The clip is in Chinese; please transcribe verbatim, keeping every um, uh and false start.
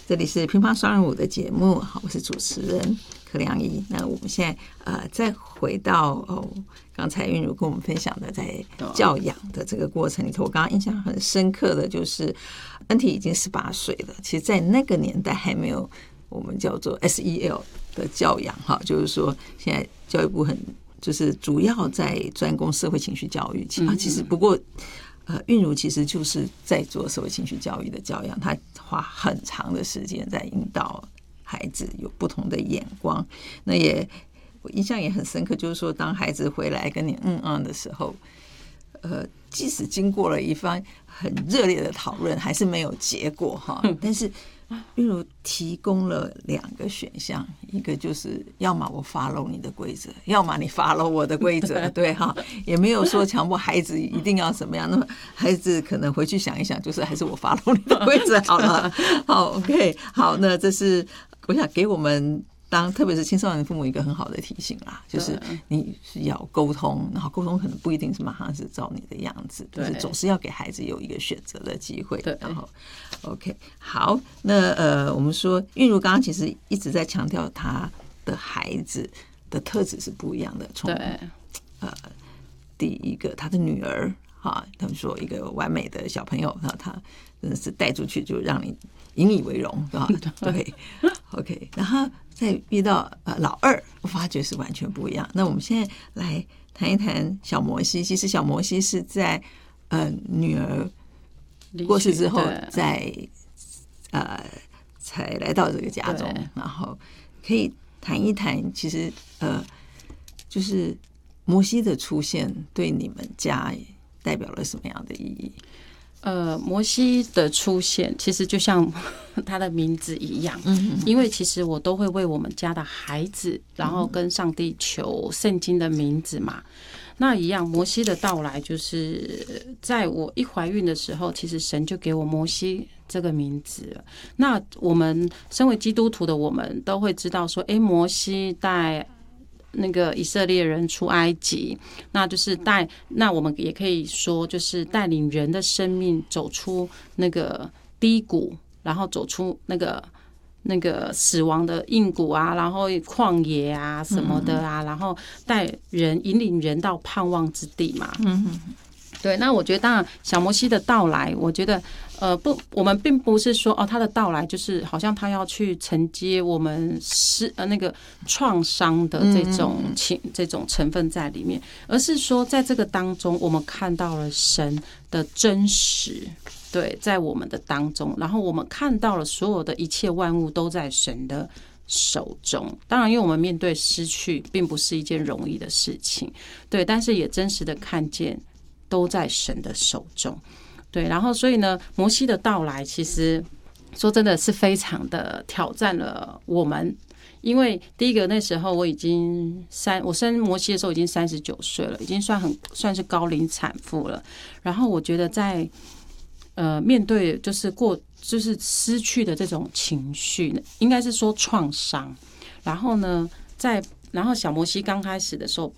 这里是乒乓双人舞的节目，好，我是主持人柯良仪。那我们现在呃再回到哦，刚才韵如跟我们分享的在教养的这个过程里头，我刚刚印象很深刻的就是恩体已经十八岁了，其实在那个年代还没有我们叫做 S E L 的教养哈，就是说现在教育部很就是主要在专攻社会情绪教育，其其实不过。呃，韵如其实就是在做社会情绪教育的教养，她花很长的时间在引导孩子有不同的眼光。那也我印象也很深刻，就是说当孩子回来跟你嗯嗯的时候，呃，即使经过了一番很热烈的讨论，还是没有结果哈。但是韵如提供了两个选项，一个就是要么我 follow 你的规则，要么你 follow 我的规则，对哈，也没有说强迫孩子一定要怎么样。那么孩子可能回去想一想，就是还是我 follow 你的规则好了。好 ，OK， 好，那这是我想给我们。当特别是青少年父母一个很好的提醒啦，就是你是要沟通，然后沟通可能不一定是马上是照你的样子，就是总是要给孩子有一个选择的机会。然后 ，OK， 好，那呃，我们说韵如刚刚其实一直在强调他的孩子的特质是不一样的，从呃第一个他的女儿哈，他们说一个完美的小朋友，然后他真的是带出去就让你引以为荣啊，对 ，OK， 然后。再遇到呃老二，我发觉是完全不一样。那我们现在来谈一谈小摩西。其实小摩西是在呃女儿过世之后，在呃才来到这个家中，然后可以谈一谈，其实呃就是摩西的出现对你们家代表了什么样的意义？ 呃，摩西的出现其实就像他的名字一样，嗯，因为其实我都会为我们家的孩子，然后跟上帝求圣经的名字嘛。那一样，摩西的到来就是在我一怀孕的时候，其实神就给我摩西这个名字了。那我们身为基督徒的我们都会知道说，哎，摩西带那个以色列人出埃及，那就是带，那我们也可以说，就是带领人的生命走出那个低谷，然后走出那个那个死亡的硬谷啊，然后旷野啊什么的啊，然后带人引领人到盼望之地嘛。嗯，对。那我觉得，当然小摩西的到来，我觉得。呃不，我们并不是说哦，他的到来就是好像他要去承接我们是呃那个创伤的这种情这种成分在里面，而是说在这个当中，我们看到了神的真实，对，在我们的当中，然后我们看到了所有的一切万物都在神的手中。当然，因为我们面对失去，并不是一件容易的事情，对，但是也真实的看见都在神的手中。对，然后所以呢，摩西的到来其实说真的是非常的挑战了我们，因为第一个那时候我已经三，我生摩西的时候已经三十九岁了，已经算很算是高龄产妇了。然后我觉得在呃面对就是过就是失去的这种情绪，应该是说创伤。然后呢，在然后小摩西刚开始的时候